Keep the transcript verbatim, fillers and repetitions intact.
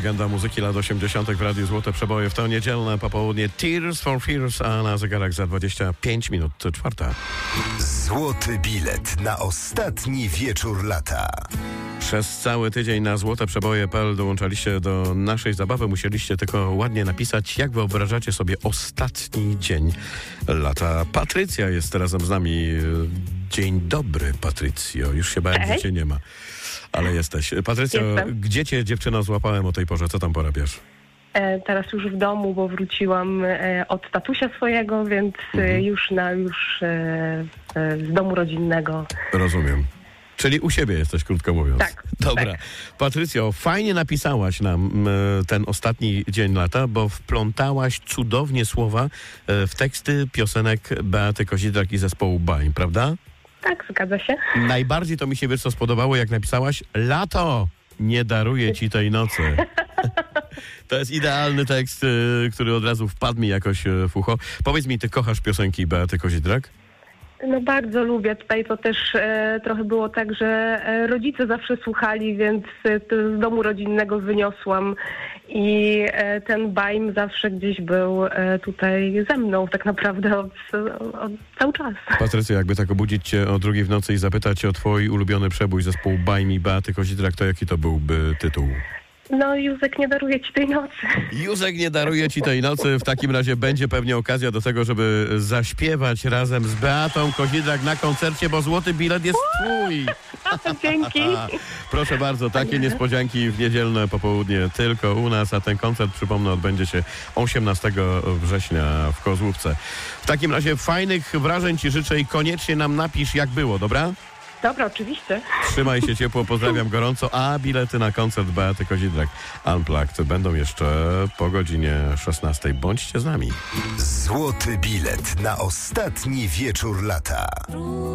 legenda muzyki lat osiemdziesiątych w Radiu Złote Przeboje. W to niedzielne popołudnie Tears for Fears, a na zegarach za dwadzieścia pięć minut czwarta. Złoty bilet na ostatni wieczór lata. Przez cały tydzień na złote przeboje kropka p l dołączaliście do naszej zabawy. Musieliście tylko ładnie napisać, jak wyobrażacie sobie ostatni dzień lata. Patrycja jest razem z nami. Dzień dobry, Patrycjo. Już się bałem, że cię nie ma, ale jesteś. Patrycjo, Jestem. Gdzie cię, dziewczyno, złapałem o tej porze? Co tam porabiasz? E, teraz już w domu, bo wróciłam e, od tatusia swojego, więc Mhm. e, już na już e, e, z domu rodzinnego. Rozumiem. Czyli u siebie jesteś, krótko mówiąc. Tak. Dobra. Tak. Patrycjo, fajnie napisałaś nam m, ten ostatni dzień lata, bo wplątałaś cudownie słowa e, w teksty piosenek Beaty Kozidrak i zespołu Baim, prawda? Tak, zgadza się. Najbardziej to mi się, wiesz, co spodobało, jak napisałaś: lato nie daruje ci tej nocy. To jest idealny tekst, y, który od razu wpadł mi jakoś y, w ucho. Powiedz mi, ty kochasz piosenki Beaty Kozidrak? No bardzo lubię. Tutaj to też e, trochę było tak, że e, rodzice zawsze słuchali, więc e, to z domu rodzinnego wyniosłam i e, ten Baim zawsze gdzieś był e, tutaj ze mną tak naprawdę od, od cały czas. Patrycja, jakby tak obudzić cię o drugiej w nocy i zapytać o twój ulubiony przebój zespołu Baim i Beaty Kozidrak, to jaki to byłby tytuł? No Józek nie daruje ci tej nocy. Józek nie daruje ci tej nocy. W takim razie będzie pewnie okazja do tego, żeby zaśpiewać razem z Beatą Kozidrak na koncercie, bo złoty bilet jest twój. Dzięki. Proszę bardzo, takie niespodzianki w niedzielne popołudnie tylko u nas, a ten koncert, przypomnę, odbędzie się osiemnastego września w Kozłówce. W takim razie fajnych wrażeń ci życzę i koniecznie nam napisz, jak było, dobra? Dobra, oczywiście. Trzymaj się ciepło, pozdrawiam gorąco, a bilety na koncert Beaty Kozidrak Unplugged będą jeszcze po godzinie szesnastej. Bądźcie z nami. Złoty bilet na ostatni wieczór lata.